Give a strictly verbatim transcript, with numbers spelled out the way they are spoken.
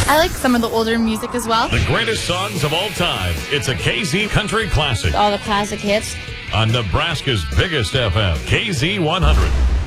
I like some of the older music as well. The greatest songs of all time. It's a K Z Country Classic All the classic hits. on Nebraska's biggest F M, K Z one hundred.